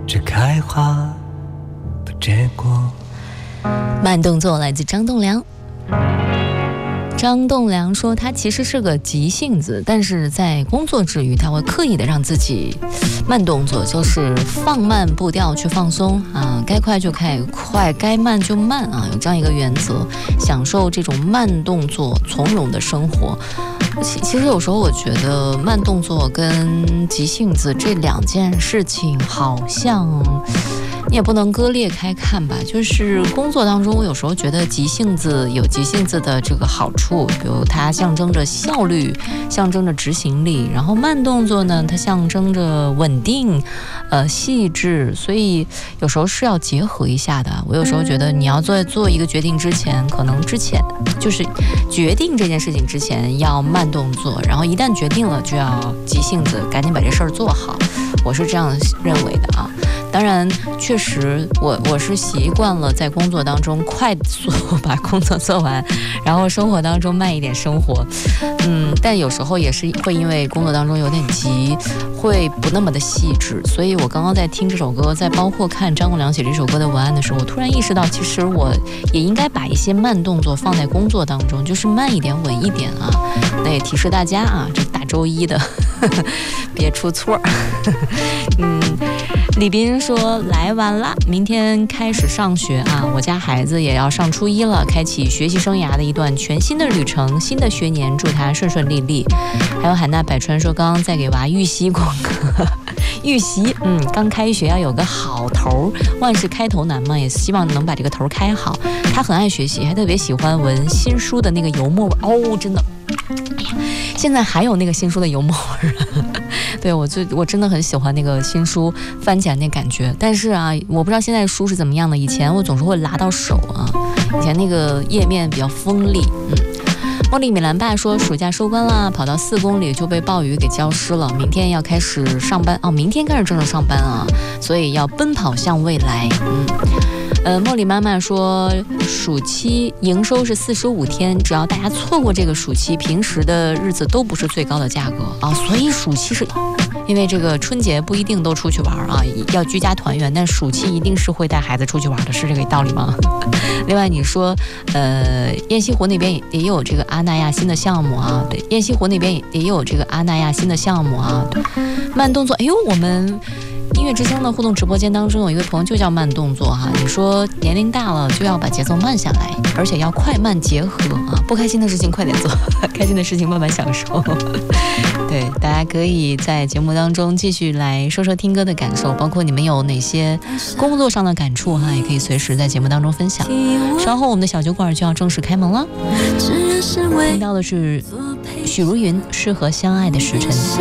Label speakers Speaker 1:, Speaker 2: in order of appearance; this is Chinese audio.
Speaker 1: 只开花不结果。
Speaker 2: 慢动作来自张栋梁。张栋梁说他其实是个急性子，但是在工作之余他会刻意的让自己慢动作，就是放慢步调去放松啊，该快就快，该慢就慢啊，有这样一个原则，享受这种慢动作从容的生活。其实有时候我觉得慢动作跟急性子这两件事情好像你也不能割裂开看吧，就是工作当中我有时候觉得急性子有急性子的这个好处，比如它象征着效率，象征着执行力，然后慢动作呢它象征着稳定细致，所以有时候是要结合一下的。我有时候觉得你要做一个决定之前，可能之前就是决定这件事情之前要慢动作，然后一旦决定了就要急性子赶紧把这事儿做好，我是这样认为的啊。当然确实我是习惯了在工作当中快速把工作做完，然后生活当中慢一点生活，但有时候也是会因为工作当中有点急，会不那么的细致。所以我刚刚在听这首歌，在包括看张栋梁写这首歌的文案的时候，我突然意识到其实我也应该把一些慢动作放在工作当中，就是慢一点稳一点啊。那也提示大家啊，这大周一的别出错。李斌说来晚了，明天开始上学啊，我家孩子也要上初一了，开启学习生涯的一段全新的旅程，新的学年祝他顺顺利利。还有海纳百川说刚刚在给娃预习功课，预习刚开学要有个好头，万事开头难嘛，也希望能把这个头开好。他很爱学习，还特别喜欢闻新书的那个油墨味哦，真的，哎呀，现在还有那个新书的油墨味。对，我真的很喜欢那个新书翻起来那感觉，但是啊，我不知道现在书是怎么样的。以前我总是会拿到手啊，以前那个页面比较锋利。茉莉米兰爸说暑假收官了，跑到4公里就被暴雨给浇湿了，明天要开始上班哦，明天开始正式上班啊，所以要奔跑向未来。茉莉妈妈说暑期营收是45天，只要大家错过这个暑期，平时的日子都不是最高的价格啊，所以暑期是因为这个春节不一定都出去玩啊，要居家团圆，但暑期一定是会带孩子出去玩的，是这个道理吗？另外你说雁西湖那边也有这个阿那亚新的项目啊，对，雁西湖那边也有这个阿那亚新的项目啊，慢动作，哎呦，我们音乐之声的互动直播间当中有一位朋友就叫慢动作哈，你说年龄大了就要把节奏慢下来，而且要快慢结合啊，不开心的事情快点做，开心的事情慢慢享受。对，大家可以在节目当中继续来说说听歌的感受，包括你们有哪些工作上的感触哈，也可以随时在节目当中分享。稍后我们的小酒馆就要正式开门了，听到的是许茹芸《适合相爱的时辰》。